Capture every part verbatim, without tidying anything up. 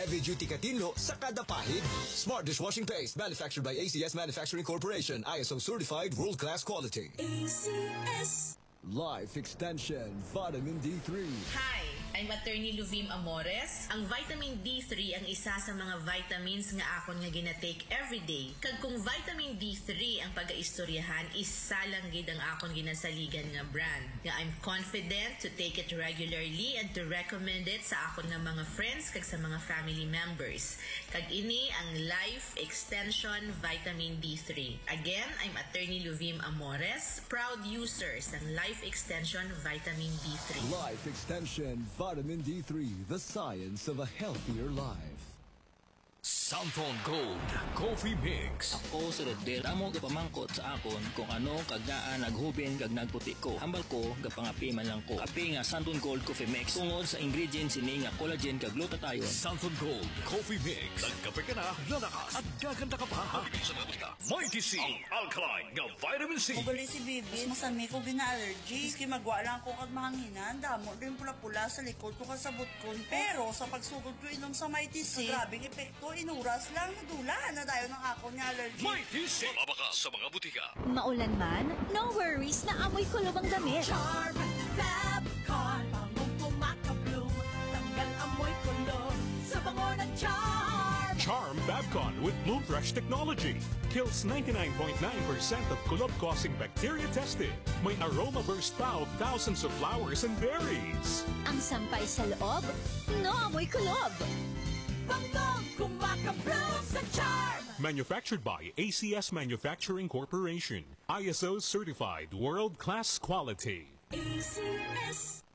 Heavy-duty katinlo sa kada pahid. Smart dishwashing paste, manufactured by A C S Manufacturing Corporation. I S O certified, world-class quality. A C S Life Extension Vitamin D three. Hi, I'm Attorney Luvim Amores. Ang vitamin D three ang isa sa mga vitamins nga akon nga ginatake everyday. Kag kung vitamin D three ang pag-aistoryahan, isa lang gid ang akon ginasaligan nga brand. Nga I'm confident to take it regularly and to recommend it sa akon nga mga friends kag sa mga family members. Kag ini ang Life Extension Vitamin D three. Again, I'm Attorney Luvim Amores, proud user sa Life Extension Vitamin D three. Life Extension Vitamin D three, the science of a healthier life. Santon Gold Coffee Mix. Ako si Rodel. Amo gapamangkot sa akon kung ano kagnaan naghubin kag nagputi ko. Hambal ko gapangapi man lang ko. Api nga Santon Gold Coffee Mix. Tungod sa ingredients ini nga collagen kag glutathione. Santon Gold Coffee Mix. Nagkape ka na, lalakas at gaganda ka pa. Habigin sa mga butika. Mighty C, ang alkaline nga vitamin C. Kubali si Bibi, masami ko gina-allergy. Iski magwa lang ko kag mahanginan. Damo din pula-pula sa likod ko kasabot ko. Pero sa pagsugod ko inom sa Mighty C, grabing epekto. Inuras lang, dula na tayo ng ako niya allergy. Mighty C, mabaka sa mga butika. Maulan man, no worries na amoy kulob ang damit. Charm Fabcon, bangong pumakabloom, tanggal amoy kulob sa bango ng Charm. Charm Fabcon with Bloom Fresh technology kills ninety-nine point nine percent of kulob-causing bacteria tested. May aroma burst pa of thousands of flowers and berries. Ang sampay sa loob, no amoy kulob. Bangong kumakabloom sa Charm. Manufactured by A C S Manufacturing Corporation. I S O certified world-class quality. A C S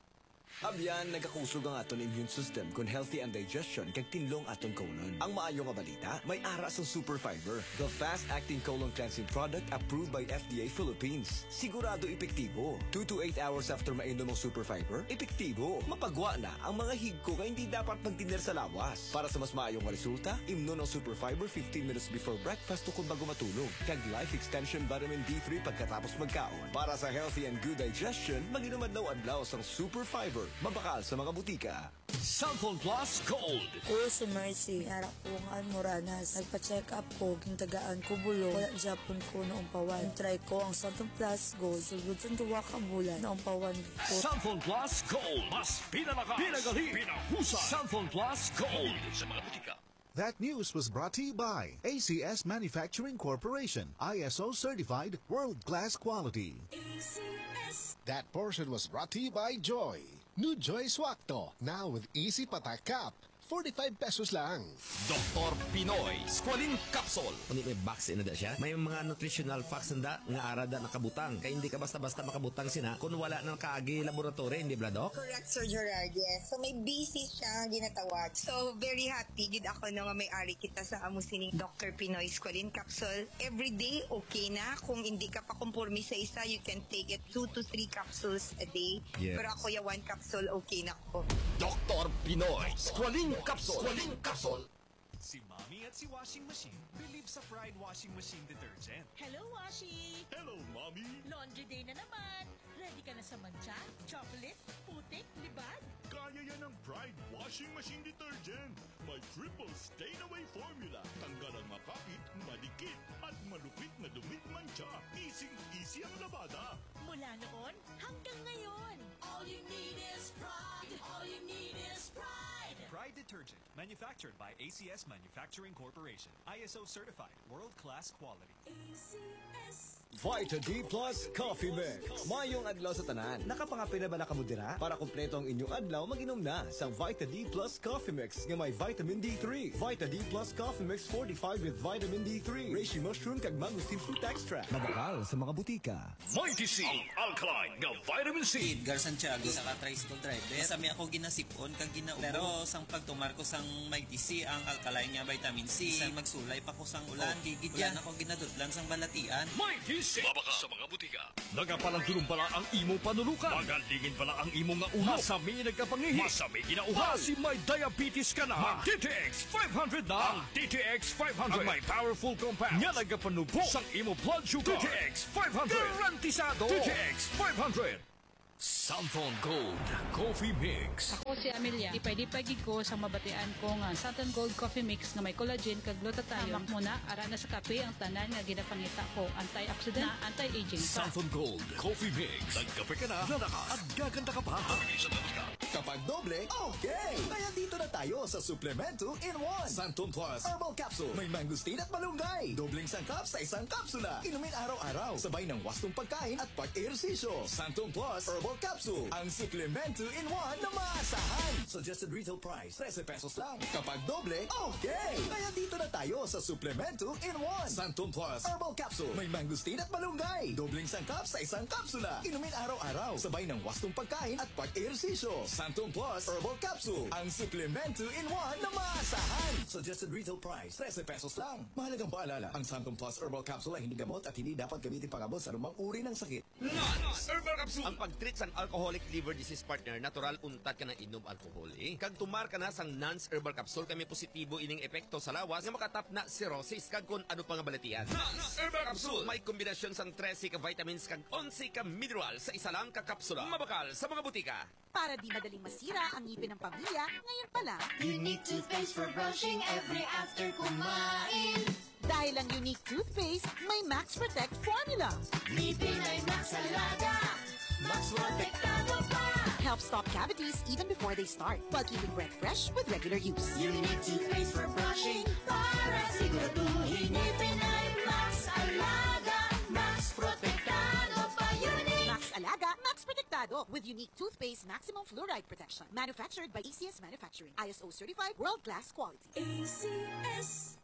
Abyan, nagakusog ang aton immune system kung healthy ang digestion kag tinlong aton colon. Ang maayo nga balita, may ara sa Super Fiber, the fast-acting colon cleansing product approved by F D A Philippines. Sigurado epektibo. two to eight hours after mainom ang Super Fiber, epektibo. Mapagwa na ang mga higko nga hindi dapat magtiner sa lawas. Para sa mas maayong resulta, imnon ang Super Fiber fifteen minutes before breakfast o kung bago matulog. Kag Life Extension Vitamin D three pagkatapos magkaon. Para sa healthy and good digestion, mag-inom adlaw-adlaw sa Super Fiber. Mabakal sa mga butika. Santon Plus Gold. Kuya si Mercy, harap ko ang Moranas. Nagpa-check up ko, gintagaan ko bulo. Wala Japon ko noong pawan. Try ko ang Santon Plus Gold. Sugod sa tuwa ka bulan noong pawan ko. Santon Plus Gold. Mas pinalakas, pinagaling, pinahusay. Santon Plus Gold. Sa mga butika. That news was brought to you by A C S Manufacturing Corporation, I S O certified world-class quality. A C S That portion was brought to you by Joy. New Joy Swakto, now with easy patak cap. forty-five pesos lang. Doktor Pinoy Squalene Capsule. Kung may vaccine na da siya, may mga nutritional facts na nga arada nakabutang. Kaya hindi ka basta-basta makabutang sina kung wala ng kaagi laboratory, hindi ba, Doc? Correct, Sir Gerard, yes. So may B C siya ginatawag. So very happy gid ako na nga may-ari kita sa amo sining Doctor Pinoy Squalene Capsule. Every day, okay na. Kung hindi ka pa kumpormi sa isa, you can take it two to three capsules a day. Yes. Pero ako ya one capsule, okay na ko. Doktor Pinoy Squalene Capsule. Squalene Capsule. Si Mommy at si Washing Machine believe sa Pride Washing Machine Detergent. Hello, Washi! Hello, Mommy! Laundry day na naman! Ready ka na sa mancha, chocolate, putik, libag? Kaya yan ang Pride Washing Machine Detergent. May triple stain-away formula. Tanggal ang makapit, madikit, at malupit na dumit mancha. Easy-easy ang labada. Mula noon hanggang ngayon. All you need is pride. All you need is pride. Pride Detergent, manufactured by A C S Manufacturing Corporation. I S O certified, world-class quality. A C S Vita D Plus Coffee Mix. Mayong adlaw sa tanan. Nakapangapi na ba nakamudira? Para kumpleto ang inyong adlaw, mag-inom na sa Vita D Plus Coffee Mix nga may vitamin D three. Vita D Plus Coffee Mix fortified with vitamin D three. Reishi mushroom kag mangosteen fruit extract. Mabakal sa mga butika. Mighty C, ang alkaline nga vitamin C. Edgar Santiago sa ka-tricycle driver. Masami ako ginasipon kag ginaubo. Pero sang pagtumar ko sang Mighty C ang alkaline nga vitamin C. Sang magsulay pa ko sang ulan. Gigid yan ako ginadudlan sang balatian. Mighty C, mabaka sa mga butika. Nagapalang pala ang imo panulukan. Magalingin pala ang imo nga ulo. Masami nagkapangihi. Masami ginauhan. Kasi may diabetes ka na. Mag-D T X five hundred na. Ang D T X five hundred. Ang may powerful compounds. Nga nagapanubo sang imo blood sugar. D T X five hundred. Garantisado. D T X five hundred. Santon Gold Coffee Mix. Ako si Amelia. Ipay-dipay ko sa mabatian ko nga Santon Gold Coffee Mix nga may collagen kag glutathione. Hamak muna ara na sa kape ang tanan nga ginapangita ko. Anti-oxidant na anti-aging. Santon Gold Coffee Mix. Nagkape ka na, nanakas at gaganda ka pa. Kapag doble, okay! Kaya dito na tayo sa Suplemento in one. Santon Plus Herbal Capsule. May mangustin at malunggay. Dobling sangkap sa isang kapsula. Inumin araw-araw. Sabay ng wastong pagkain at pag-ehersisyo. Santon Plus Herbal Capsule. Ang Suplemento in one na maasahan. Suggested retail price, thirteen pesos lang. Kapag doble, okay! Kaya dito na tayo sa Suplemento in one. Santon Plus Herbal Capsule. May mangustin at malunggay. Dobling sangkap sa isang kapsula. Inumin araw-araw. Sabay ng wastong pagkain at pag-ehersisyo. Santon Plus Herbal Capsule. Ang Suplemento in one na maasahan. Suggested retail price, thirteen pesos lang. Mahalagang paalala, ang Santon Plus Herbal Capsule ay hindi gamot at hindi dapat gamitin pangabot sa anumang uri ng sakit. Nans Herbal Capsule. Ang pag-treat sa alcoholic liver disease partner, natural untat ka na inom alcohol. Eh. Kag tumar ka na sang Nans Herbal Capsule, kami positibo ining epekto sa lawas nga makatap na cirrhosis kag kun ano pang balatian. Nans Herbal Capsule. May kombinasyon sang thirteen ka vitamins kag eleven ka mineral sa isa lang ka kapsula. Mabakal sa mga butika. Para di madaling masira ang ngipin ng pamilya, ngayon pa lang, Unique toothpaste for brushing every after kumain. Dahil ang Unique toothpaste, may Max Protect formula. Ngipin ay Max Alaga, Max Protektado pa. Helps stop cavities even before they start, while keeping breath fresh with regular use. Unique toothpaste for brushing, para siguraduhin ngipin ay Max Alaga, Max Protektado pa. Unique Max Alaga, Max Protektado with Unique toothpaste maximum fluoride protection. Manufactured by A C S Manufacturing. I S O certified world-class quality. A C S.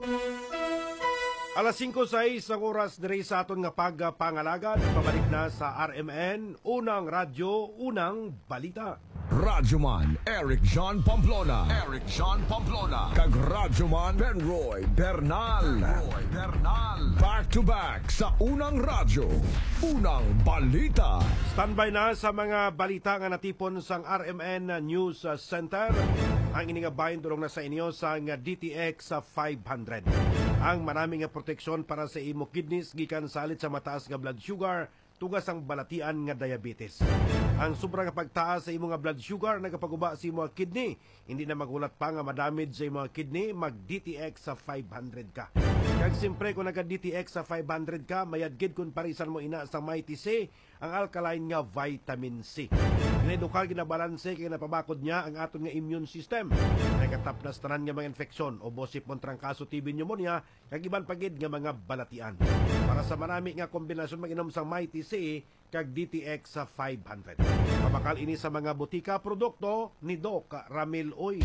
Alas singko sais ang oras diri sa aton nga pagpangalaga. Pabalik na sa R M N, unang radyo, unang balita. Radyoman Eric John Pamplona. Eric John Pamplona. Kag Radyoman Benroy Bernal. Benroy Bernal. Back to back sa unang radyo, unang balita. Standby na sa mga balita nga natipon sang R M N News Center. Ang iningabayin tulong na sa inyo sa nga D T X five hundred. Ang maraming nga proteksyon para sa imo kidneys gikan salit sa mataas nga blood sugar, tugas ang balatian nga diabetes. Ang sobrang pagtaas sa imo nga blood sugar nagapaguba sa imo kidney. Hindi na magulat pa nga madamage sa imo kidney, mag D T X sa five hundred ka. Kag simpre kung naka D T X sa five hundred ka, mayad gid kun parisan mo ina sa Mighty C ang alkaline nga vitamin C. Ginedukal ginabalanse kay napabakod niya ang aton nga immune system. Nagatap na tanan nga mga infeksyon o bosip mo trangkaso T B pneumonia kag iban pagid nga mga balatian. Para sa marami nga kombinasyon mag-inom sa Mighty C kag D T X sa five hundred. Mabakal ini sa mga butika produkto ni Doc Ramil Oy.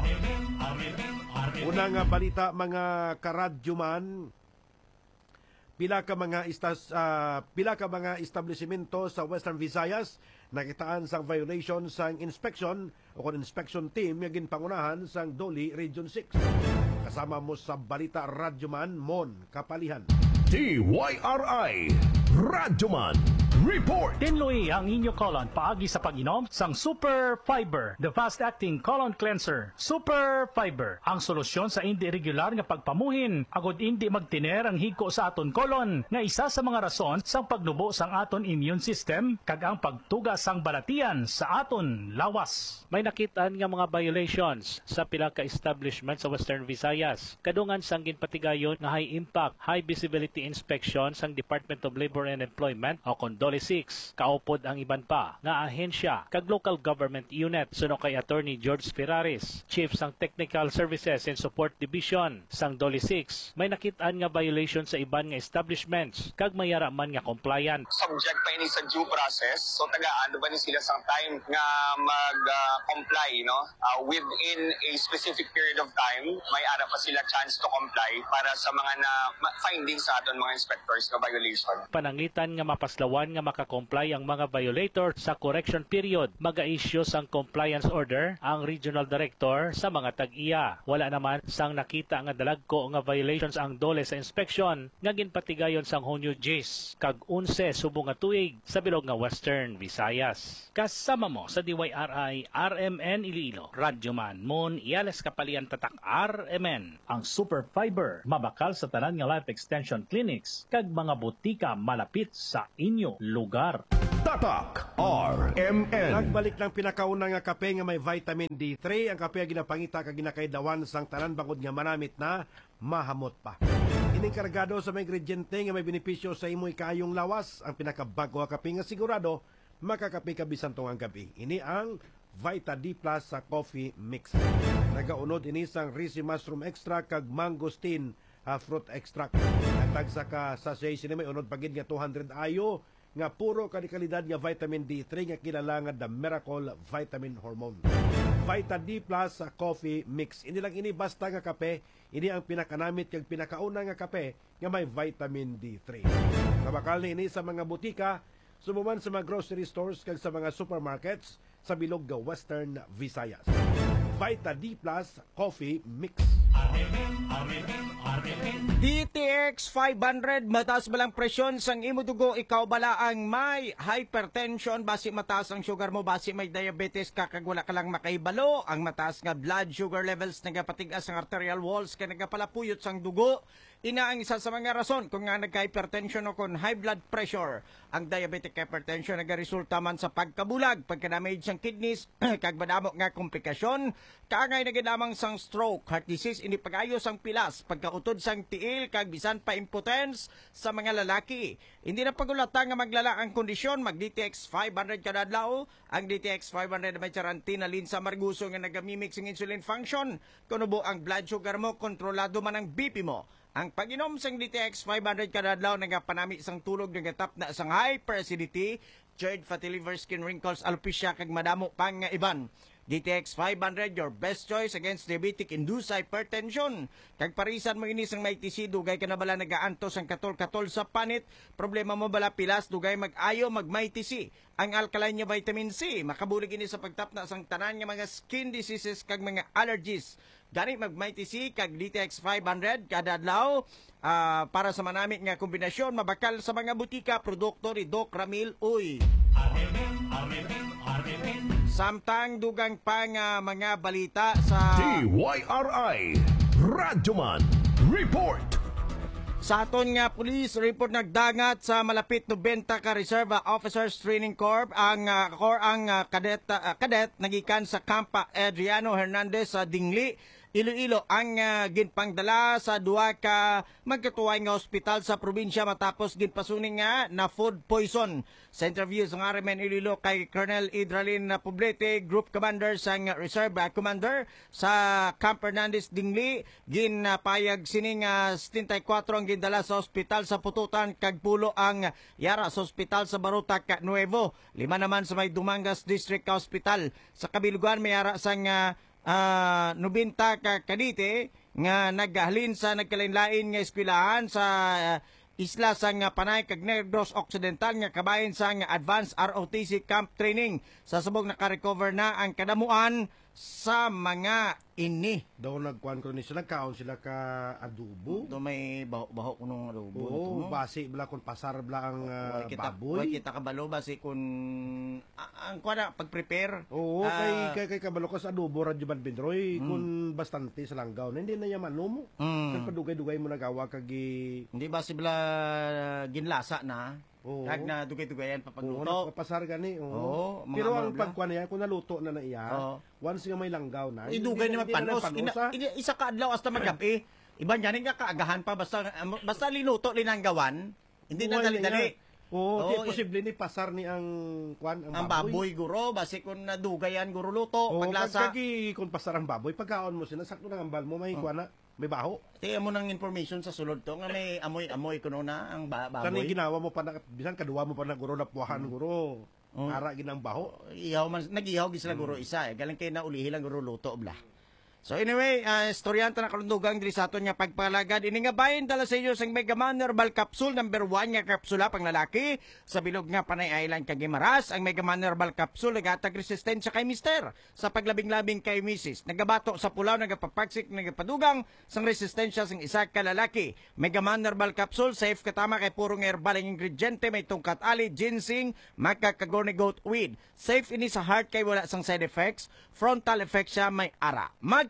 Una nga balita mga karadyoman, pila ka mga istas, uh, pila ka mga establishmento sa Western Visayas nakitaan sang violation sang inspection o kon inspection team nga ginpangunahan sang Doli Region six. Kasama mo sa balita Radyoman Mon Kapalihan. D Y R I Radyoman Report. Tinloy ang inyo colon paagi sa pag-inom sang Super Fiber, the fast-acting colon cleanser. Super Fiber, ang solusyon sa hindi regular nga pagpamuhin, agod hindi magtiner ang higko sa aton colon, nga isa sa mga rason sang pagnubo sang aton immune system, kag ang pagtugas sang balatian sa aton lawas. May nakitaan nga mga violations sa pila ka establishment sa Western Visayas. Kadungan sang ginpatigayon nga high impact, high visibility inspection sang Department of Labor and Employment o Doli six. Kaupod ang iban pa nga ahensya kag local government unit suno kay Attorney George Ferraris, Chief sang Technical Services and Support Division sang Doli six. May nakitaan nga violation sa iban nga establishments kag mayara man nga compliant. Subject pa ini sa due process, so tagaan ba ni sila sang time nga mag-comply, uh, no? Uh, within a specific period of time, may ara pa sila chance to comply para sa mga na findings sa aton mga inspectors nga violation. Panangitan nga mapaslawan nga makakomply ang mga violator sa correction period, maga-issue sang compliance order ang regional director sa mga tag-iya. Wala naman sang nakita nga dalagko nga violations ang Dole sa inspection nga ginpatigayon sang Hunyo Jis kag unse subong nga tuig sa bilog nga Western Visayas. Kasama mo sa D Y R I R M N Iloilo, Radyoman Mon Iales Kapalian Tatak R M N. Ang Super Fiber mabakal sa tanan nga life extension clinics kag mga butika malapit sa inyo lugar. Tatak R M N. Nagbalik ng pinakauna nga kape nga may vitamin D three. Ang kape nga ginapangita kag ginakaidawan sang tanan bangod nga manamit na mahamot pa. Ining kargado sa mga ingrediente nga may benepisyo sa imoy kaayong lawas. Ang pinakabago nga kape nga sigurado makakape ka bisan tong ang gabi. Ini ang Vita D Plus sa coffee mix. Nagaunod ini sang risi mushroom extract kag mangosteen uh, fruit extract. Natag sa ka sachet sini may unod pagid nga two hundred ayo nga puro kanikalidad nga vitamin D three nga kilala nga the miracle vitamin hormone. Vita D Plus sa coffee mix. Ini lang ini basta nga kape, ini ang pinakanamit kag pinakauna nga kape nga may vitamin D three. Kabakal ni ini sa mga butika, sumuman sa mga grocery stores kag sa mga supermarkets sa bilog nga Western Visayas. Vita D Plus Coffee Mix. D T X five hundred, mataas ba lang presyon sang imo dugo, ikaw bala ang may hypertension, basi mataas ang sugar mo, basi may diabetes ka kag wala ka lang makaibalo, ang mataas nga blood sugar levels nagapatigas ang arterial walls kay nagapalapuyot sang dugo. Ina ang isa sa mga rason kung nga nagka-hypertension o kung high blood pressure. Ang diabetic hypertension nagaresulta man sa pagkabulag, pagka-damage sang kidneys, kag madamo nga komplikasyon, kaangay naginamang sang stroke, heart disease, ini pag-ayos ang pilas, pagkautod sang tiil, kag bisan pa impotence sa mga lalaki. Hindi na pagulata nga maglala ang kondisyon, mag-D T X five hundred kada adlaw. Ang D T X five hundred may charantinalin sa marguso nga nagamimix ng insulin function. Kuno ang blood sugar mo, kontrolado man ang B P mo. Ang pag-inom sang D T X five hundred kada adlaw nagapanami sang tulog nagatap na sang hyperacidity, GERD, fatty liver, skin wrinkles, alopecia kag madamo pang nga iban. D T X five hundred, your best choice against diabetic-induced hypertension. Kag parisan mo ini sang may tisi, dugay ka na bala nagaantos ang katol-katol sa panit. Problema mo bala pilas, dugay mag-ayo, mag-may tisi. Ang alkaline niya vitamin C, makabulig ini sa pagtapna sang tanan nga mga skin diseases kag mga allergies. Gani mag-may tisi kag D T X five hundred kada adlaw uh, para sa manamit nga kombinasyon mabakal sa mga butika, produkto ni Doc Ramil Uy. Samtang dugang pa nga mga balita sa D Y R I Radyoman Report. Sa aton nga police report nagdangat sa malapit nobenta ka Reserve Officers Training Corps ang uh, Corps ang uh, cadet uh, cadet nagikan sa Campa Adriano Hernandez sa Dingli, Iloilo ang uh, ginpangdala sa duha ka magkatuway nga ospital sa probinsya matapos ginpasuning nga na food poison. Sa interview sa R M N Iloilo kay Colonel Idralin Poblete, Group Commander sang Reserve uh, Commander sa Camp Hernandez Dingli, ginpayag sining uh, seventy-four ang gindala sa ospital sa Pututan kag pulo ang yara sa ospital sa Baruta Nuevo. Lima naman sa may Dumangas District Hospital. Sa kabilugan may yara sang uh, Uh, nobenta ka kadite nga naghalin sa nagkalain-lain nga eskwelahan sa uh, isla sang uh, Panay kag Negros Occidental nga kabahin sang Advanced R O T C Camp Training. Sa subog naka-recover na ang kadamuan sa mga ini. Daw nagkuhan ko ni sila, kaon sila ka adobo. Do may baho-baho kunong adobo. Oo, no? Basi bala kun pasar bala ang uh, kita, baboy. Wala kita kabalo basi kun uh, ang kuha na pag-prepare. Oo, uh, kay, kay, kay kabalo ko sa adobo radyo ban Pedroy, mm. kun bastante sa langgaw. Hindi na yaman mo. Mm. Kag padugay-dugay mo nagawa kag hindi basi bala ginlasa na. Oo. Kag na dugay-dugayan pa pagluto. Oo, papasar gani. Oo. Oo, pero ang pagkuan niya kung naluto na na iya, oo, once nga may langgaw na. Idugay naman panos. Ina, ina, isa ka adlaw hasta magabi. Iban yan nga kaagahan pa basta basta linuto linanggawan. Hindi na dali-dali. Oo, di posible ni pasar ni ang kwan ang, ang baboy. baboy guro basi kun nadugayan guro luto oo, paglasa. Kagi kun pasar ang baboy pagkaon mo sina sakto nang ambal mo may oh, kwan na. May baho. Tiyan mo ng information sa sulod to nga may amoy-amoy kuno na ang ba baboy. Kanang ginawa mo pa na bisan kaduwa mo pa na guro na puwahan hmm. guro. Mm. Ara ginang baho. Ihaw man nagihaw gid sila guro isa eh. Galing kay na ulihi lang guro luto bla. So anyway, uh, istoryanta na kalundugang diri sa aton nga pagpalagad. Ini nga bayin dala sa inyo sang Mega Man Herbal Capsule number one nga kapsula pang lalaki sa bilog nga Panay Island kag Guimaras. Ang Mega Man Herbal Capsule nagatag resistensya kay mister sa paglabing-labing kay misis. Nagabato sa pulaw, nagapapagsik, nagapadugang sang resistensya sang isa ka lalaki. Mega Man Herbal Capsule safe katama kay purong herbal ang ingrediente, may tungkat ali, ginseng, maca kag goat weed. Safe ini sa heart kay wala sang side effects. Frontal effect siya may ara. Mag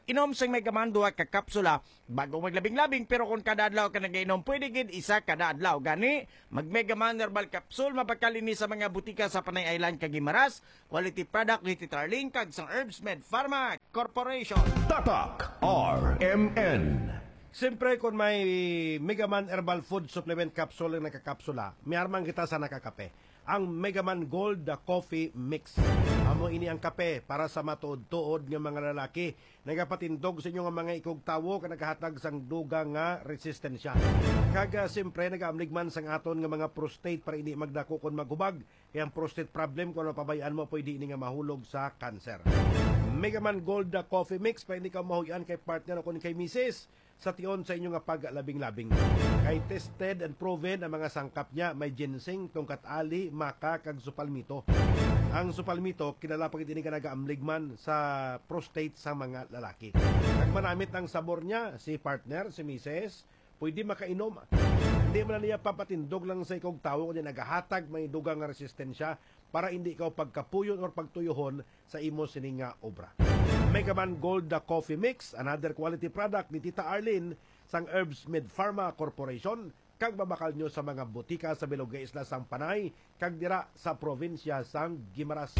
Inom sang Megaman duha ka kapsula bago maglabing-labing, pero kung kada adlaw ka nagainom pwede gid isa kada adlaw. Gani mag Megaman Herbal Capsule mapakalini sa mga butika sa Panay Island kag Guimaras. Quality product ni Titarling kag sang Herbs Med Pharma Corporation. Tatak R M N. Siyempre, kung may Megaman Herbal Food Supplement Capsule na nakakapsula, may armang kita sa nakakape. Ang Megaman Gold Coffee Mix. Amo ini ang kape para sa matuod-tuod ng mga lalaki. Nagapatindog sa inyo nga mga ikog-tawo ka naghahatag sang duga nga resistensya. Kaga siyempre nagaamligman sang aton nga mga prostate para ini magdako kon maghubag. Kaya ang prostate problem kung napabayaan mo pwede ini nga mahulog sa cancer. Megaman Gold Coffee Mix para hindi ka mahuyan kay partner o kung kay misis sa tion sa inyo nga paglabing-labing. Kay tested and proven ang mga sangkap niya, may ginseng, tungkat ali, maka, kag supalmito. Ang supalmito, kilala pag ini ka nagaamligman sa prostate sa mga lalaki. Kag manamit ang sabor niya, si partner, si misis, pwede makainom. Hindi mo na niya papatindog lang sa ikog tao kung nagahatag may dugang resistensya para hindi ikaw pagkapuyon or pagtuyuhon sa imo sininga obra. Megaman Gold Coffee Mix, another quality product ni Tita Arlene sang Herbs Med Pharma Corporation, kag babakal nyo sa mga butika sa Bilogga Isla sang Panay, kag dira sa probinsya sang Guimaras.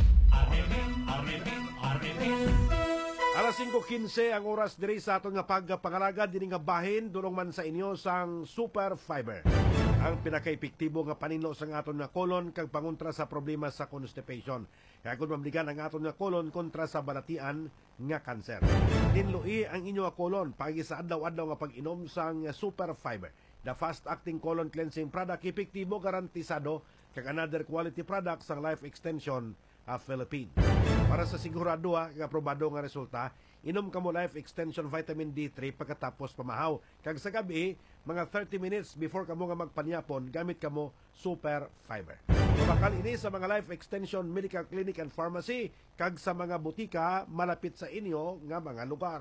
Alas singko kinse ang oras diri sa aton nga pagpangalaga dinhi nga bahin dulong man sa inyo sang Super Fiber. Ang pinaka-epektibo nga paninlo sang aton nga kolon kag pangontra sa problema sa constipation. Kaya kung mamligan ang aton nga kolon kontra sa balatian nga kanser. Dinloi ang inyo nga kolon pagi sa adlaw-adlaw nga pag-inom sang Super Fiber. The fast-acting colon cleansing product, epektibo, garantisado, kag another quality product sang Life Extension of Philippines. Para sa sigurado nga aprobado nga resulta, inom ka mo Life Extension Vitamin D three pagkatapos pamahaw. Kag sa gabi, mga thirty minutes before ka mo nga magpanyapon, gamit ka mo Super Fiber. Mabakal ini sa mga Life Extension Medical Clinic and Pharmacy, kag sa mga butika malapit sa inyo nga mga lugar.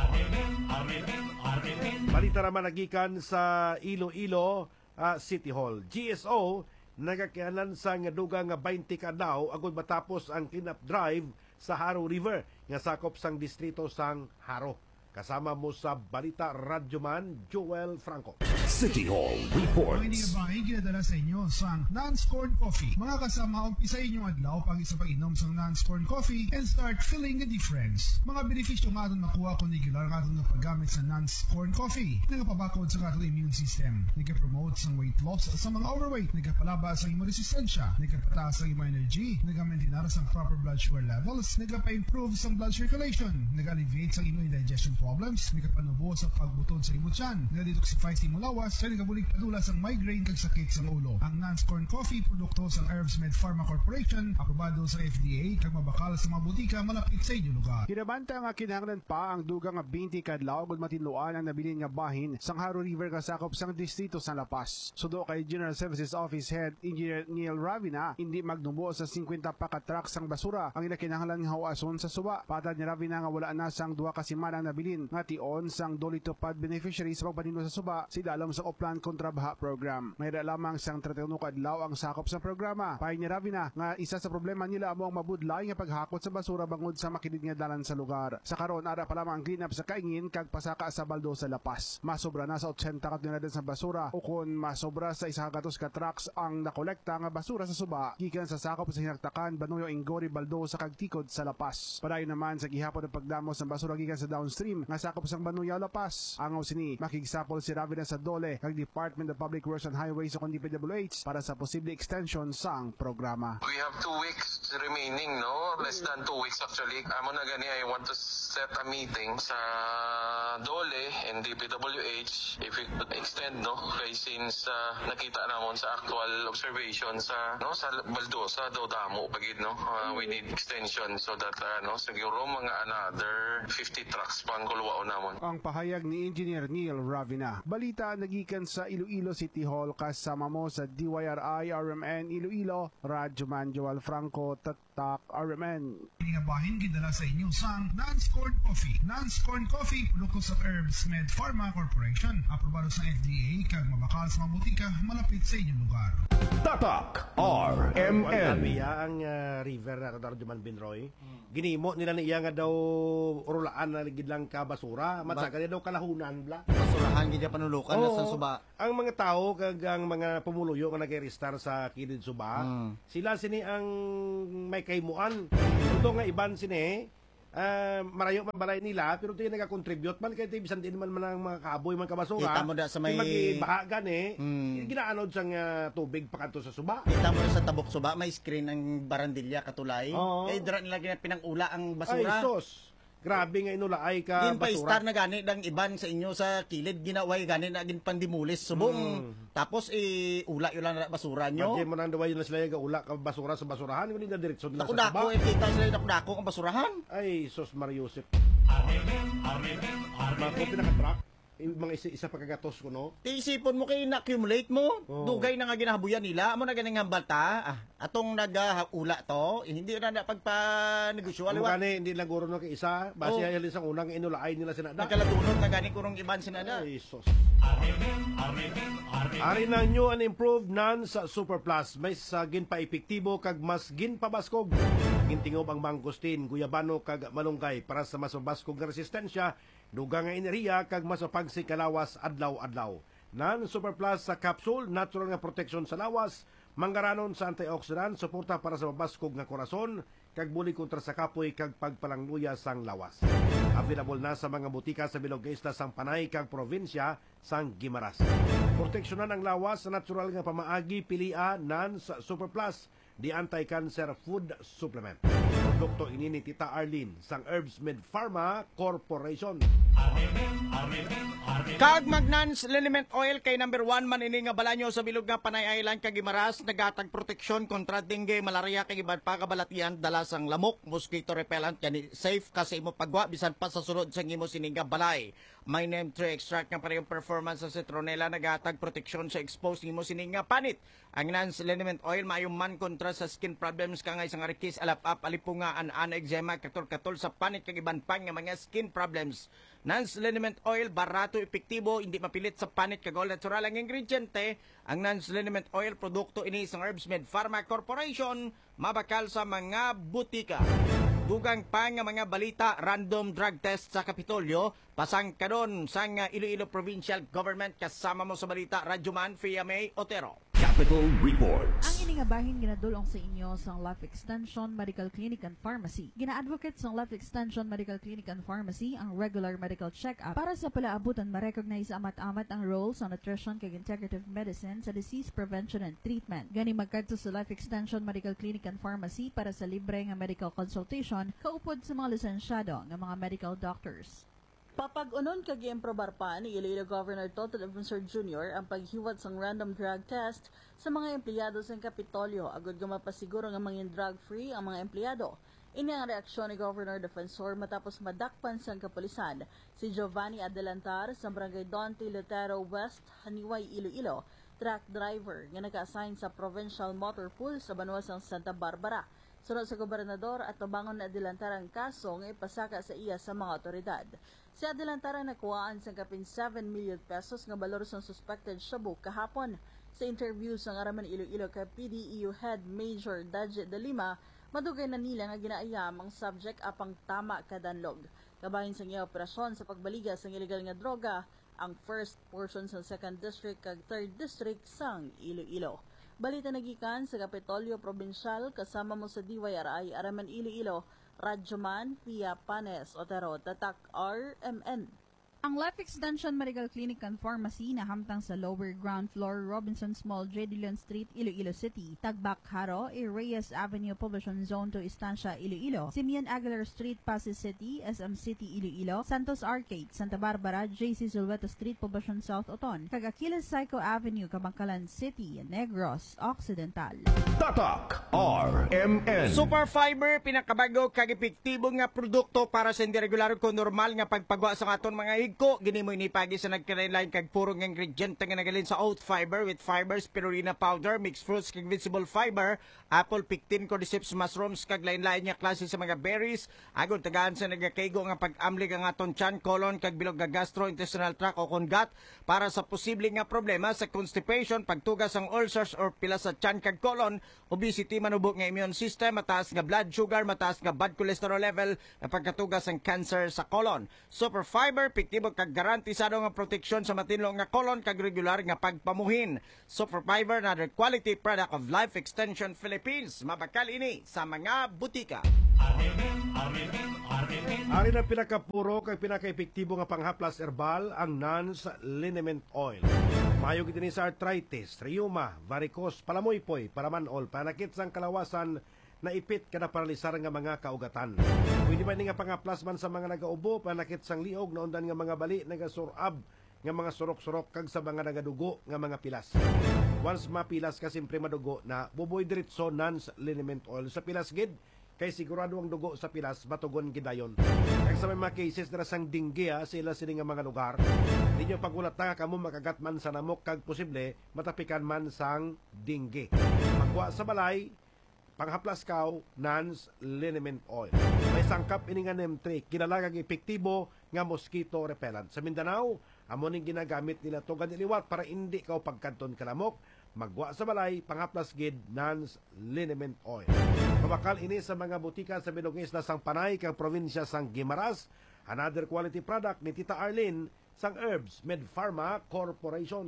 Balita naman nagikan sa Iloilo uh, City Hall. G S O nagakianan sa nga duga nga twenty ka daw agud matapos ang cleanup drive sa Haro River nga sakop sang distrito sang Haro. Kasama mo sa Balita Radyoman, Joel Franco. City Hall Report. Ang inyong bahay ginadala sa inyo sa Nance Corn Coffee. Mga kasama, umpisa inyong adlaw pag isa pag-inom sa Nance Corn Coffee and start feeling the difference. Mga benepisyo nga itong nakuha kung regular nga itong paggamit sa Nance Corn Coffee. Nagapabakod sa itong immune system. Nagka-promote sa weight loss sa mga overweight. Nagkapalaba sa imong resistensya. Nagkapataas sa imong energy. Nagka-maintinar sa proper blood sugar levels. Nagkapa-improve sa blood circulation. Nag-alleviate sa imong indigestion problems, nagkapanubo sa pagbutod sa imong tiyan, nag-detoxify sa imong lawas, kaya nagabulig padula sa migraine kag sakit sa ulo. Ang Nance Corn Coffee, produkto sa Herbs Med Pharma Corporation, aprobado sa F D A, kag mabakal sa mga butika malapit sa inyong lugar. Kinabanta nga kinahanglan pa ang dugang nga twenty kadlaw ug matinluan ang nabilin nga bahin sang Haro River nga sakop sang distrito sa La Paz. Sudo kay General Services Office Head Engineer Neil Ravina, hindi magnubo sa fifty pa ka truck sang basura ang ila kinahanglan nga hawason sa suba. Patad ni Ravina nga wala na sang duha ka semana nabilin nga tion sang Dolitopad beneficiaries sa pagpanino sa suba si dalom sa Oplan kontra baha program. Mayra lamang sang thirty-one kadlaw ang sakop sa programa. Pay ni Ravina nga isa sa problema nila amo ang mabudlay nga paghakot sa basura bangod sa makilid nga dalan sa lugar. Sa karon ara pa lamang ang cleanup sa kaingin kag pasaka sa baldo sa Lapas. Masobra na sa eighty ka dinadala sa basura o kun masobra sa isa ka gatos ka trucks ang nakolekta nga basura sa suba gikan sa sakop sa Hinagtakan, Banuyo, Ingori, Baldo sa kagtikod sa Lapas. Padayon naman sa gihapon ng pagdamos ng basura gikan sa downstream nga sakop sang Banuyaw, Lapas. Angaw sini makigsapol si Ravina sa Dole kag Department of Public Works and Highways o D P W H para sa posible extension sang programa. We have two weeks remaining, no? Less than two weeks actually. Amo na gani, I want to set a meeting sa Dole and D P W H if we could extend, no? Kay since uh, nakita namon sa actual observation sa no sa Baldosa daw damo pagid, no? Uh, we need extension so that uh, no siguro mga another fifty trucks pang kulwao namon. Ang pahayag ni Engineer Neil Ravina. Balita nagikan sa Iloilo City Hall kasama mo sa D Y R I R M N Iloilo, Radyoman Joel Franco, Tak R M N. Ini nga bahin gidala sa inyo sang Nance Corn Coffee. Nance Corn Coffee, produkto sa Herbs Med Pharma Corporation. Aprobado sa F D A kag mabakal sa mga butika malapit sa inyong lugar. Tatak R M N. Iya ang uh, river na kadaro Juman Binroy. Ginimo nila ni iya nga daw urulaan na ligid lang ka basura. Matsaga daw kalahunan bla. Basurahan gid panulukan na sa suba. Ang mga tao kag ang mga pumuluyo nga nag-restar sa kilid suba, Hmm. sila sini ang may kaimuan. Ito nga iban sini, uh, marayo man balay nila, pero ito yung nag-contribute man, kaya ito bisan din man man ang mga kaboy, man kabasura. Kita mo da sa may... Mag-ibahagan eh, Hmm. ginaanod sang uh, tubig pa kanto sa suba. Kita mo sa tabok suba, may screen ang barandilya katulay. Oo. Kaya dira nila gina pinangula ang Ay, basura. sos. Grabe nga inulaay ka Gin pa basura. star na gani dang iban sa inyo sa kilid ginaway gani na gin pandimulis subong. Mm. Tapos i ula yun lang na basura nyo. Pagkin mo nang daway na sila yung ula ka basura sa basurahan, hindi na direksyon nila sa suba. Dako-dako, eh, kita sila yung dako-dako ang basurahan. Ay, sos Mario Yusef. Mga ko pinaka-truck, mga isa, isa pagkagatos ko, no? Isipon mo kayo na-accumulate mo. Oo. Dugay na nga ginahabuyan nila. Amo na ganing nga balta. Ah, atong nag-ula to, eh, hindi na na pagpa-negosyo. Kung Aliwa, gani, hindi lang guro no kay isa, base Oo. ay isang unang inulaay nila sinada. nagkalatunod na ganing kurong iban sinada. Ay, sos. Ari na new and improved nan sa Super Plus. May sa ginpa-epektibo kag mas ginpabaskog. Gintingob ang mangustin, guyabano kag malunggay para sa mas mabaskog nga resistensya, dugang nga enerhiya kag mas mapagsi kalawas adlaw-adlaw. Nan Super Plus sa capsule, natural nga protection sa lawas, manggaranon sa antioxidant, suporta para sa mabaskog nga korason, kag buli kontra sa kapoy kag pagpalangluya sang lawas. Available na sa mga butika sa bilog nga isla sang Panay kag probinsya sang Guimaras. Proteksyonan ang lawas sa natural nga pamaagi pilia nan sa Super Plus, the anti-cancer food supplement. Produkto ini ni Tita Arlene sang Herbs Med Pharma Corporation. Kag Magnans Liniment Oil kay number one man ini nga balanyo sa bilog nga Panay Island kag Guimaras, nagatag proteksyon kontra dengue, malaria kag iban pa kabalatian dala sang lamok, mosquito repellent kani safe kasi imo pagwa bisan pa sa sulod sang imo sininga balay. My name three extract nga parehong performance sa citronella, nagatag proteksyon sa exposed nimo sininga panit. Ang Nans Liniment Oil maayong man kontra sa skin problems kangay sang arikis, alap-ap, alipungaan, ana eczema, katol-katol sa panit kag iban pa nga mga skin problems. Nans Liniment Oil, barato, epektibo, hindi mapilit sa panit kag all natural ang ingrediente. Ang Nans Liniment Oil, produkto ini sang Herbs Med Pharma Corporation, mabakal sa mga butika. Dugang pa nga mga balita, random drug test sa Kapitolyo, pasang karon sang Iloilo Provincial Government, kasama mo sa balita, Radyoman Fia May Otero. Capital Reports. Ang ini nga bahin ginadulong sa inyo sang Life Extension Medical Clinic and Pharmacy. Gina-advocate sang Life Extension Medical Clinic and Pharmacy ang regular medical check-up para sa palaabutan ma-recognize amat-amat ang role sa nutrition kag integrative medicine sa disease prevention and treatment. Gani magkadto sa Life Extension Medical Clinic and Pharmacy para sa libre nga medical consultation kaupod sa mga lisensyado nga mga medical doctors. Papag-unon kag giimprobar pa ni Iloilo Governor Toto Defensor Junior ang paghiwat sang random drug test sa mga empleyado sa Kapitolyo agud nga mapasiguro nga mangin drug-free ang mga empleyado. Ini ang reaksyon ni Governor Defensor matapos madakpan sang kapulisan si Giovanni Adelantar sa Barangay Dante Lutero West, Haniway, Iloilo, truck driver nga naka-assign sa Provincial Motor Pool sa Banuasang Santa Barbara. Sunod sa gobernador at tubangon na Adelantar ang kaso nga ipasaka sa iya sa mga otoridad. Si Adelantar ang nakuhaan sa kapin seven million pesos nga balor sa suspected shabu kahapon. Sa interview sa ngaraman Iloilo kay P D E U Head Major Daje de Lima, madugay na nila nga ginaayam ang subject apang tama kadanlog. Kabahin sa iya operasyon sa pagbaliga sa illegal nga droga, ang first portion sa second district kag third district sang Iloilo. Balita nagikan sa Kapitolyo Provincial, kasama mo sa D Y R I Araman Iloilo, Radyoman Pia Panes Otero, Tatak R M N. Ang Life Extension Medical Clinic and Pharmacy na hamtang sa lower ground floor, Robinsons Mall, J. Dillon Street, Iloilo City, Tagbak Haro, A. Reyes Avenue, Poblacion Zone to Estancia, Iloilo, Simeon Aguilar Street, Pasig City, S M City, Iloilo, Santos Arcade, Santa Barbara, J C Zulweta Street, Poblacion South, Oton, Cagaquiles Psycho Avenue, Kabangkalan City, Negros Occidental. Tatak R M N. Super Fiber, pinakabago kag epektibo nga produkto para sa hindi regular ko normal nga pagpagwa sa aton mga hig gid ko gini mo inipagi sa nagkalain kag purong ingrediente nga nagalin sa oat fiber with fiber, spirulina powder, mixed fruits kag vegetable fiber, apple, pectin, cordyceps, mushrooms kag lain-lain nga klase sa mga berries. Agod tagaan sa nagakaigo nga pag-amlig ang aton tiyan, colon kag bilog nga gastrointestinal tract o kungat para sa posibleng nga problema sa constipation, pagtugas ang ulcers or pila sa tiyan kag colon, obesity, manubok nga immune system, mataas nga blood sugar, mataas nga bad cholesterol level, na pagkatugas ang cancer sa colon. Super fiber, piktibo kag garantisado nga proteksyon sa matinlo nga colon kag regular nga pagpamuhin. Super fiber, another quality product of Life Extension Philippines. Mabakal ini sa mga butika. Ari na pinakapuro kag pinakaepektibo nga panghaplas herbal ang Nance Liniment Oil. Mayo gid sa arthritis, rheuma, varicose, palamoypoy, paramanol, panakit sang kalawasan, naipit kada paralisar nga mga kaugatan. Pwede man ni nga panghaplas man sa mga nagaubo, panakit sang liog, naundan nga mga bali, nagasurab nga mga surok-surok kag sa mga nagadugo nga mga pilas. Once mapilas ka simpre madugo na buboy diretso Nance Liniment Oil sa pilas gid. Kay sigurado ang dugo sa pilas, batugon gidayon. Kaya sa may mga cases na sang dinggi ha, sila sila nga mga lugar, hindi nyo pagulat na kamo makagat man sa namok kag posible, matapikan man sang dinggi. Magwa sa balay, panghaplas kaw, Nance Liniment Oil. May sangkap ini nga name three, kilala kag epektibo nga mosquito repellent. Sa Mindanao, amo ning ginagamit nila to ganiliwat para hindi kaw pagkanton kalamok. Magwa sa balay, panghaplas gid, Nance Liniment Oil. Mabakal ini sa mga butika sa Bilogis na sang Panay kang probinsya sang Guimaras. Another quality product ni Tita Arlene sang Herbs Med Pharma Corporation.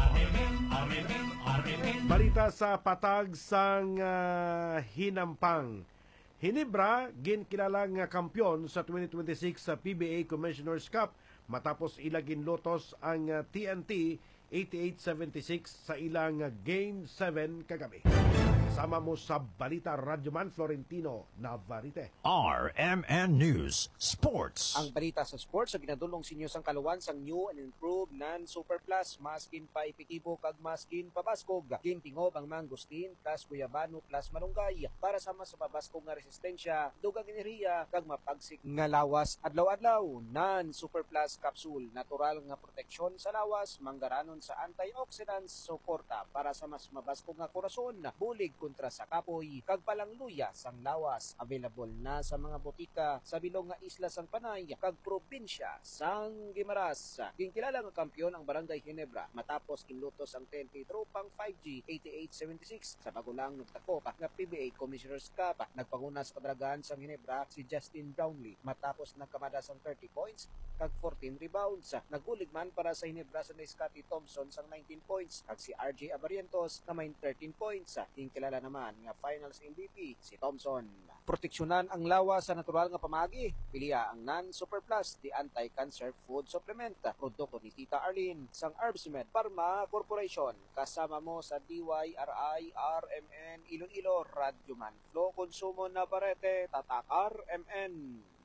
Balita sa patag sang uh, Hinampang. Hinebra, ginkilalang uh, kampyon sa twenty twenty-six sa P B A Commissioner's Cup matapos ilagin lotos ang uh, T N T eighty-eight seventy-six sa ilang Game seven kagabi. Kasama mo sa Balita Radyoman Florentino Navarrete. R M N News Sports. Ang balita sa sports sa ginadulong sinyo sang kaluwan sang new and improved Nan Super Plus, maskin pa epektibo kag maskin pabaskog. Gintingob ang mangustin plus guyabano plus malunggay para sama sa pabaskog nga resistensya, dugang enerhiya kag mapagsik nga lawas adlaw-adlaw. Nan Super Plus capsule, natural nga proteksyon sa lawas, manggaranon sa antioxidants, suporta para sa mas mabaskog nga korason, bulig kontra sa kapoy, kag palangluya sang lawas. Available na sa mga botika sa bilog nga isla sang Panay kag probinsya sang Guimaras. Ginkilala nga kampyon ang Barangay Ginebra matapos kinlutos ang T N T tropang five G eighty-eight seventy-six sa bago lang nagtakop nga P B A Commissioner's Cup. Nagpangunas kadragan sang Ginebra si Justin Brownlee matapos nagkamada sang thirty points kag fourteen rebounds. Nagulig man para sa Ginebra sa Scotty Thompson sang nineteen points kag si R J Abarientos na may thirteen points. Ginkilala naman nga finals M V P si Thompson. Proteksyonan ang lawa sa natural nga pamagi. Piliya ang Nan Super Plus, the anti-cancer food supplement. Produkto ni Tita Arlene sang Herbs Med Pharma Corporation. Kasama mo sa D Y R I R M N Iloilo Radyoman Flow Konsumo Navarrete, Tatak R M N.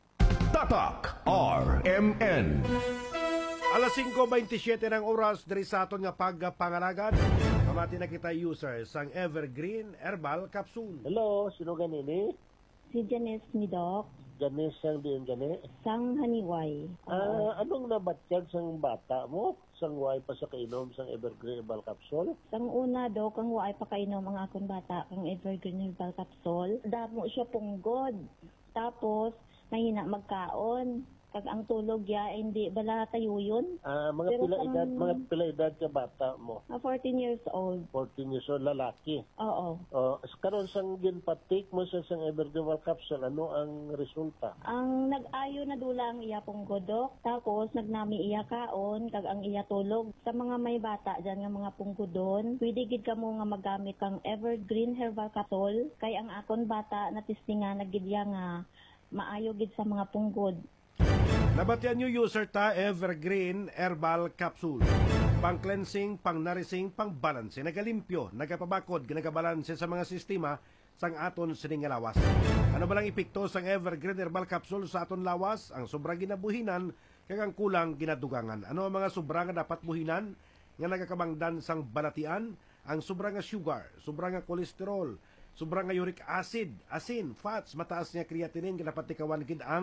Tatak R M N. Alas five twenty-seven ng oras diri sa aton nga pagpangalagan. Pamati na kita user sang Evergreen Herbal Capsule. Hello, sino ganini? Si Janice ni Doc. Janice sang diyan gani? Sang Haniway. Ah, anong nabatyan sang bata mo? Sang way pa sa kainom sang Evergreen Herbal Capsule? Sang una, Doc, ang way pa kainom ang akong bata kang Evergreen Herbal Capsule. Damo siya punggod. Tapos, mahina magkaon. Kag ang tulog ya hindi bala tayo yun. Ah, mga Pero pila sang- edad, mga pila edad ka bata mo? Ah, fourteen years old. fourteen years old, lalaki. Oo. Oh, karon sang ginpatik mo sa sang Evergreen Herbal Capsule, ano ang resulta? Ang nag-ayo na dula ang iya pong godok, tapos nagnami iya kaon, kag ang iya tulog. Sa mga may bata dyan nga mga punggudon, pwede gid kamo nga magamit kang Evergreen Herbal Capsule, kay ang akon bata na tistingan nagidya nga maayo gid sa mga punggod. Nabatyan nyo user ta Evergreen Herbal Capsule. Pang cleansing, pang nourishing, pang balance, nagalimpyo, nagapabakod, nagabalanse sa mga sistema sang aton sining lawas. Ano ba lang epekto sang Evergreen Herbal Capsule sa aton lawas? Ang sobrang ginabuhinan kag ang kulang ginadugangan. Ano ang mga sobrang nga dapat buhinan nga nagakabangdan sang balatian? Ang sobrang nga sugar, sobrang nga kolesterol, sobrang nga uric acid, asin, fats, mataas nga creatinine nga dapat tikawan gid ang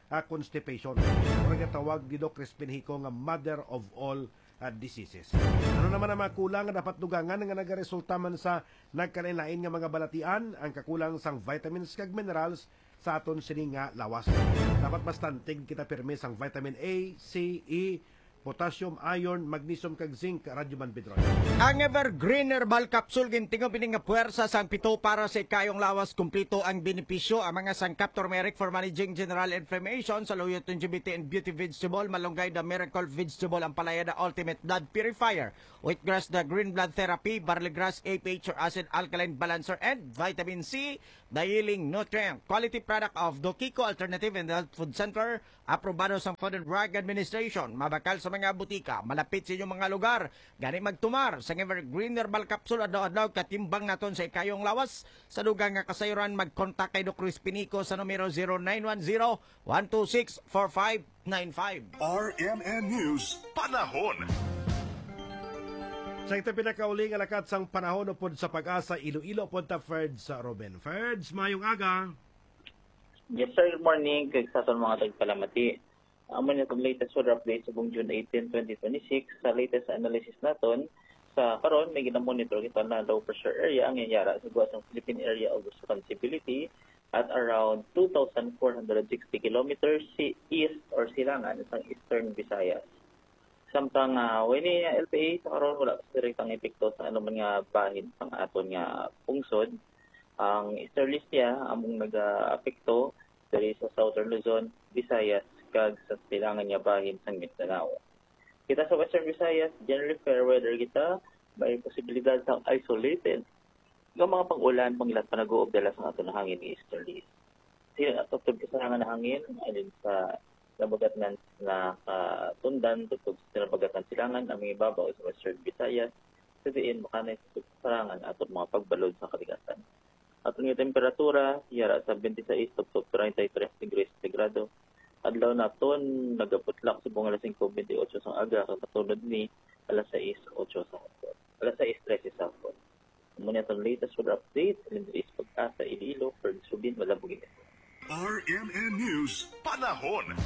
uh, constipation. Murag nga tawag ni Doc Crispin Hico nga mother of all uh, diseases. Ano naman ang mga kulang nga dapat dugangan nga nagaresulta man sa nagkalain-lain nga mga balatian ang kakulang sang vitamins kag minerals sa aton sini nga lawas. Dapat bastantig kita pirmi sang vitamin A, C, E, potassium, iron, magnesium kag zinc, radyoman Pedro. Ang Evergreen Herbal Capsule gintingo pining nga puwersa sang pito para sa ikayong lawas kumpleto ang benepisyo ang mga sangkap turmeric for managing general inflammation sa luyot ng G B T and beauty vegetable, malunggay the miracle vegetable, ang palaya the ultimate blood purifier, wheatgrass the green blood therapy, barley grass A P H or acid alkaline balancer, and vitamin C the healing nutrient. Quality product of Dokiko Alternative and Health Food Center, aprobado sa Food and Drug Administration, mabakal sa mga butika, malapit sa inyong mga lugar. Gani magtumar sa Evergreen Herbal Capsule adlaw-adlaw katimbang naton sa ikayong lawas. Sa dugang nga kasayuran, mag-contact kay Doc Crispin Hico sa numero zero nine one zero, one two six, four five nine five. R M N News Panahon. Sa ito pinakauli nga lakat sang panahon upod sa pag-asa Iloilo pod ta Ferds sa Ruben. Ferds, mayong aga. Yes sir, good morning kay sa aton mga tagpalamati. Amo na itong latest weather update sa buong June eighteen, twenty twenty-six. Sa latest analysis naton, sa karon may ginamonitor kita na low pressure area ang yayara sa buwas ng Philippine Area of Responsibility at around two thousand four hundred sixty kilometers east or silangan sa Eastern Visayas. Samtang uh, wini L P A sa karon wala sa direktang epekto sa anuman nga bahin sang aton nga pungsod. Ang easterlies niya among nag-apekto diri sa Southern Luzon, Visayas kag sa silangan niya bahin sang Mindanao. Kita sa Western Visayas, generally fair weather kita, may posibilidad sa isolated ng mga pag-ulan pangilan pa nag-uob dala sa aton hangin ni easterlies. Sila atuptog kasarangan na hangin alin sa nabagat na nakatundan tutog sa nabagat ng silangan ang mga ibabaw sa Western Visayas sa diin makanay sa kasarangan aton mga pagbalod sa kaligatan. Aton nga temperatura yara sa twenty-six to thirty-three degrees Centigrado. Adlaw naton nagaputlak sa buong alas singko twenty-eight sa aga katunod ni alas sais eight sa hapon. Alas sais trese sa hapon. Muna itong latest weather update in the pag-asa Iloilo for Subin Malabugin. R M N News Panahon.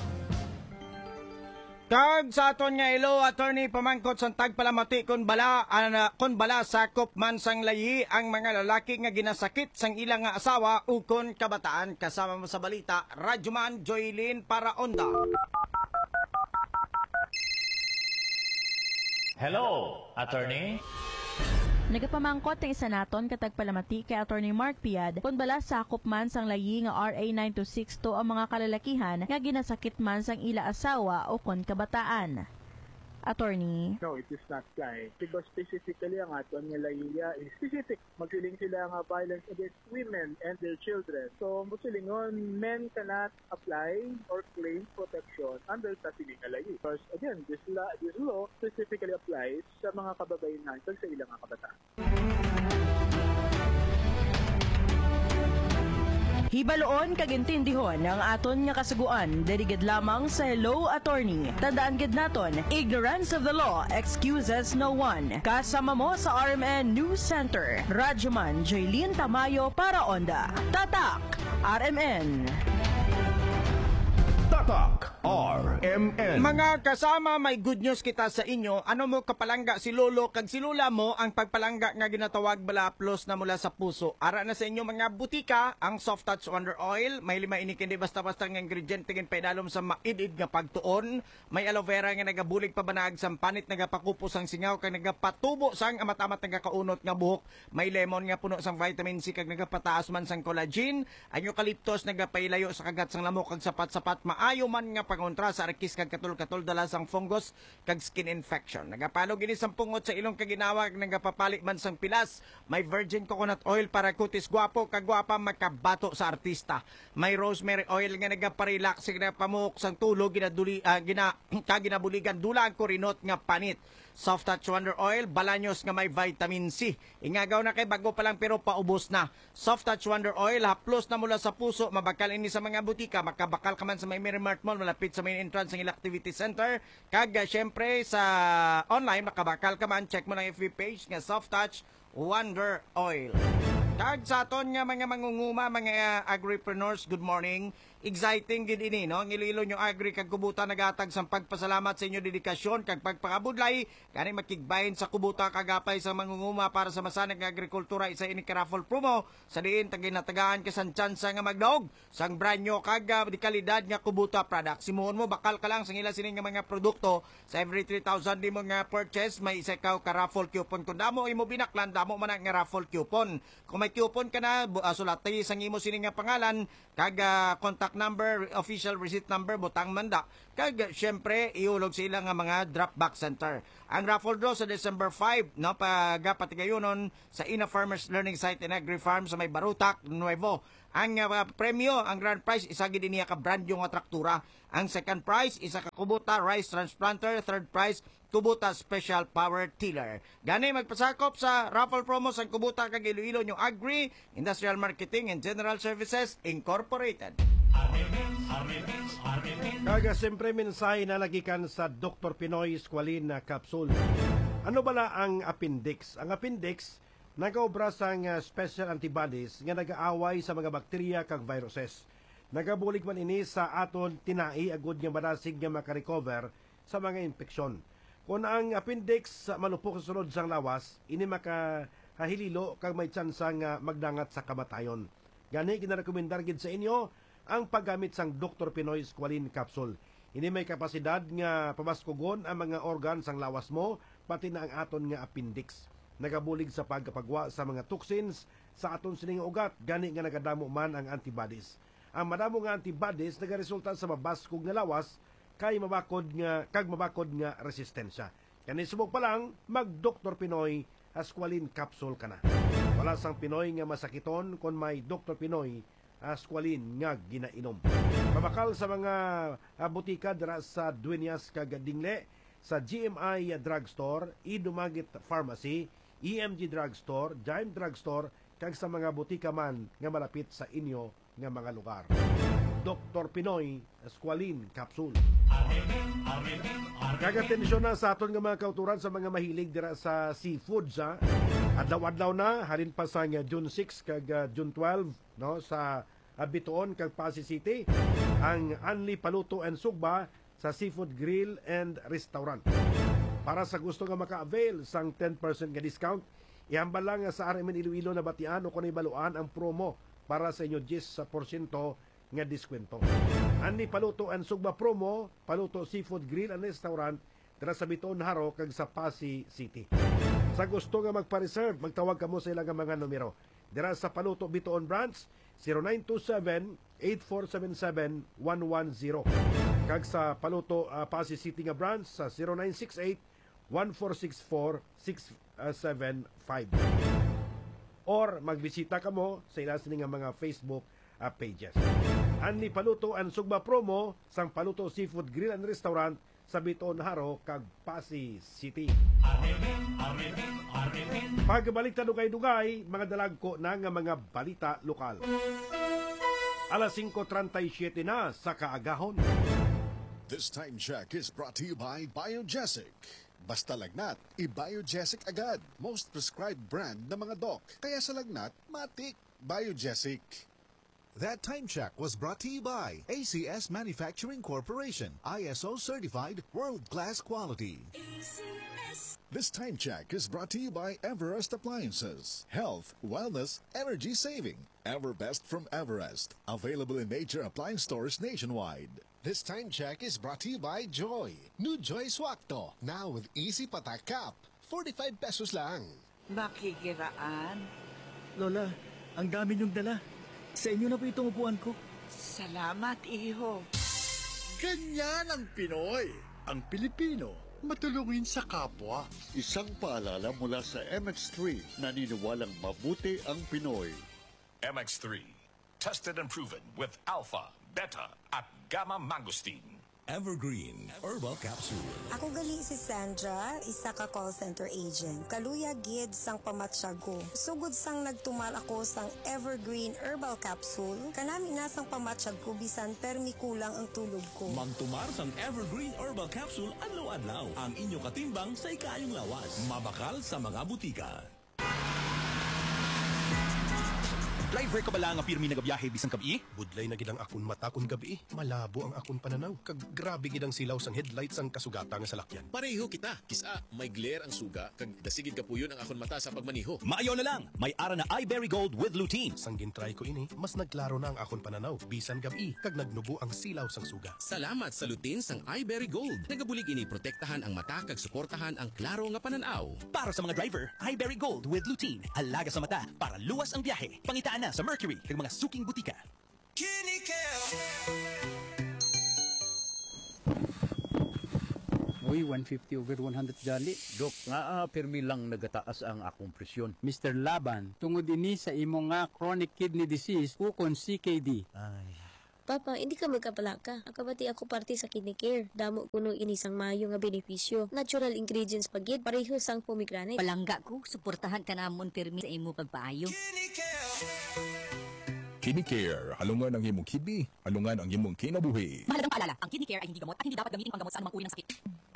Kag sa aton nga ilo, attorney pamangkot sa tagpalamati kon bala ana kon bala sakop man sang layi ang mga lalaki nga ginasakit sang ilang nga asawa ukon kabataan. Kasama mo sa balita, Radyoman Joylyn Paraonda. Hello, attorney. Nagapamangkot ng isa naton katag palamati kay Attorney Mark Piad kung bala sakop man sang layi nga R A nine two six two ang mga kalalakihan nga ginasakit man sang ila asawa o kon kabataan. Attorney. No, it is not apply. Because specifically ang aton nga layiya is specific. Magsiling sila nga violence against women and their children. So, musilingon, men cannot apply or claim protection under sa siling nga layi. Because again, this law, this law specifically applies sa mga kababayan kag sa ilang nga kabataan. Hibaloon kagintindihon ang aton nga kasuguan dirigid lamang sa Hello Attorney. Tandaan gid naton, ignorance of the law excuses no one. Kasama mo sa R M N News Center, Radyoman Joylyn Tamayo para Onda. Tatak R M N. Tatak R M N. Mga kasama, may good news kita sa inyo. Ano mo kapalangga si lolo kag si lula mo ang pagpalangga nga ginatawag bala plus na mula sa puso. Ara na sa inyo mga butika ang Soft Touch Wonder Oil. May lima ini kindi basta-basta nga ingredient tingin paidalom sa maidid nga pagtuon. May aloe vera nga nagabulig pa banag sa panit nagapakupos ang singaw kag nagapatubo sang amat-amat nagakaunot nga buhok. May lemon nga puno sang vitamin C kag nagapataas man sang collagen. Ang eucalyptus nagapailayo sa kagat sang lamok kag sapat-sapat maayo man nga pangontra sa arkis kag katul-katul dala sang fungus kag skin infection. Nagapalog ini sang pungot sa ilong kaginawa kag nagapapali man sang pilas. May virgin coconut oil para kutis gwapo kag gwapa makabato sa artista. May rosemary oil nga nagaparelax kag nagapamuk sang tulog ginaduli uh, gina kag ginabuligan dula ang kurinot nga panit. Soft Touch Wonder Oil, balanyos nga may vitamin C. Ingagaw na kay bago pa lang pero paubos na. Soft Touch Wonder Oil, haplos na mula sa puso, mabakal ini sa mga butika, makabakal ka man sa may Miramart Mall, malapit sa main entrance ng Activity Center. Kag syempre sa online, makabakal ka man, check mo ng F B page nga Soft Touch Wonder Oil. Kag sa aton nga mga mangunguma, mga uh, agripreneurs, good morning. exciting gid ini no. Ang Iloilo nyo agri kag kubuta nagatag sang pagpasalamat sa inyo dedikasyon kag pagpakabudlay kani makigbahin sa kubuta kagapay sa mangunguma para sa masanag nga agrikultura isa ini ka raffle promo sa diin taginatagaan ka sang tsansa nga magdaog sang brand nyo kag di kalidad nga kubuta product. Simuhon mo bakal ka lang sang ila sining nga mga produkto sa every three thousand di mo nga purchase may isa ka ka raffle coupon kun damo imo binaklan damo man nga raffle coupon. Kung may coupon ka na uh, sulatay sang imo sining nga pangalan kag uh, contact number, official receipt number butang manda kag syempre iulog sa ilang nga mga drop box center. Ang raffle draw sa December five no pagapatigayonon sa Ina Farmers Learning Site in Agri Farm sa may Barutak, Nuevo. Ang uh, premyo, ang grand prize isa gid niya ka brand yung traktura. Ang second prize isa ka Kubota rice transplanter, third prize Kubota special power tiller. Gani magpasakop sa raffle promo sa Kubota kag Iloilo yung Agri Industrial Marketing and General Services Incorporated. Kaga siyempre mensahe na nagikan sa Doctor Pinoy Squalene na capsule. Ano bala ang appendix? Ang appendix nagaobra sang uh, special antibodies nga nagaaway sa mga bakterya kag viruses. Nagabulig man ini sa aton tinai agud nga madasig nga makarecover sa mga infeksyon. Kung ang appendix malupok sa sulod sang lawas, ini makahililo kag may tsansa nga magdangat sa kamatayon. Gani ginarekomendar gid sa inyo ang paggamit sang Doctor Pinoy Squalene capsule. Ini may kapasidad nga pabaskugon ang mga organ sang lawas mo pati na ang aton nga appendix. Nagabulig sa pagkapagwa sa mga toxins sa aton sining ugat gani nga nagadamo man ang antibodies. Ang madamo nga antibodies nagaresulta sa mabaskog nga lawas kay mabakod nga kag mabakod nga resistensya. Kani subok pa lang mag Doctor Pinoy Squalene capsule kana. Wala sang Pinoy nga masakiton kon may Doctor Pinoy Squalene nga ginainom. Mabakal sa mga uh, butika dira sa Dueñas kag Dingle, sa G M I Drugstore, Idumagit Pharmacy, E M G Drugstore, Jaime Drugstore, kag sa mga butika man nga malapit sa inyo nga mga lugar. Doctor Pinoy Squalene capsule. Kagatensyon na sa aton nga mga kauturan sa mga mahilig dira sa seafoods ha. Adlaw-adlaw na halin pa sa nga June six kag uh, June twelve no sa uh, Bituon kag Pasig City ang Anli Paluto and Sugba sa Seafood Grill and Restaurant. Para sa gusto nga maka-avail sang ten percent nga discount, ihambal lang sa R M N Iloilo na batian o kunay baluan ang promo para sa inyo ten percent nga diskwento. Anli Paluto and Sugba promo, Paluto Seafood Grill and Restaurant dira sa Bituon Haro kag sa Pasig City. Sa gusto nga magpa-reserve, magtawag kamo sa ilang mga numero. Dira sa Paluto Bituon Branch zero nine two seven, eight four seven seven, one one zero. Kag sa Paluto uh, Pasig City nga branch sa zero nine six eight, one four six four, six seven five. Or magbisita kamo sa ilang nga mga Facebook uh, pages. Anli Paluto and Sugba promo sang Paluto Seafood Grill and Restaurant sa Bituon Haro kag Pasig City. Pagbalik ta dugay-dugay, mga dalagko na nga mga balita lokal. Alas five thirty-seven na sa kaagahon. This time check is brought to you by Biogesic. Basta lagnat, i-Biogesic agad. Most prescribed brand ng mga doc. Kaya sa lagnat, matik. Biogesic. That time check was brought to you by A C S Manufacturing Corporation, I S O certified world-class quality. A C S. This time check is brought to you by Everest Appliances. Health, wellness, energy saving. Everbest from Everest. Available in major appliance stores nationwide. This time check is brought to you by Joy. New Joy Swakto, now with easy patak cap. forty-five pesos lang. Makikiraan. Lola, ang dami niyong dala. Sa inyo na po itong upuan ko. Salamat, iho. Ganyan ang Pinoy. Ang Pilipino, matulungin sa kapwa. Isang paalala mula sa M X three, naniniwalang mabuti ang Pinoy. M X three, tested and proven with alpha, beta, at gamma mangosteen. Evergreen Herbal Capsule. Ako gali si Sandra, isa ka call center agent. Kaluya gid sang pamatsyago. Sugod sang nagtumal ako sang Evergreen Herbal Capsule, kanami na sang pamatsyago bisan permi kulang ang tulog ko. Mangtumar sang Evergreen Herbal Capsule adlaw-adlaw. Ang inyo katimbang sa ikayong lawas. Mabakal sa mga butika. Driver ka bala nga pirmi nagabiyahe bisang kabi? Budlay na gid ang akon mata kun gabi. Malabo ang akon pananaw. Kag grabe gid ang silaw sang headlights ang kasugata nga salakyan. Pareho kita. Kisa may glare ang suga kag dasigid kapuyon ang akon mata sa pagmaniho. Maayo na lang. May ara na iBerry Gold with lutein. Sang gintry ko ini, mas nagklaro na ang akon pananaw bisan gabi kag nagnubo ang silaw sang suga. Salamat sa lutein sang iBerry Gold. Nagabulig ini protektahan ang mata kag suportahan ang klaro nga pananaw. Para sa mga driver, iBerry Gold with lutein. Alaga sa mata para luwas ang biyahe. Pangitaan na sa Mercury kag mga suking butika. Uy, one fifty over one hundred jali. Dok, nga ah, pirmi lang nagataas ang akong presyon. Mister Laban, tungod ini sa imo nga chronic kidney disease ukon C K D. Ay. Papa, hindi ka magkapalaka. Akabati ako parte sa Kidney Care. Damo kuno inisang mayo nga benepisyo. Natural ingredients pagid, pareho sang pomegranate. Palangga ko, suportahan ka namon pirmi sa imo pagpaayo. Kidney Care, halungan ang imong kidney, halungan ang imong kinabuhi. Mahalagang paalala, ang Kidney Care ay hindi gamot at hindi dapat gamitin panggamot sa anumang uri ng sakit.